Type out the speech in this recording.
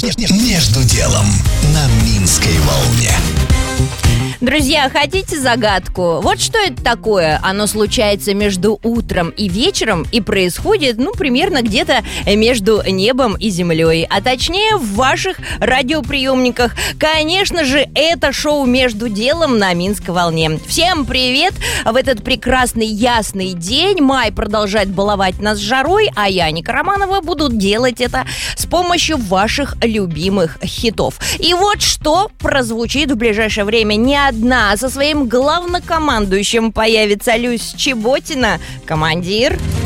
Между делом на Минской волне. Друзья, хотите загадку? Вот что это такое? Оно случается между утром и вечером и происходит, примерно где-то между небом и землей. А точнее, в ваших радиоприемниках. Конечно же, это шоу «Между делом» на Минской волне. Всем привет! В этот прекрасный ясный день май продолжает баловать нас жарой, а я, Ника Романова, буду делать это с помощью ваших любимых хитов. И вот что прозвучит в ближайшее время. Не одна, со своим главнокомандующим появится Люся Чеботина. Командир.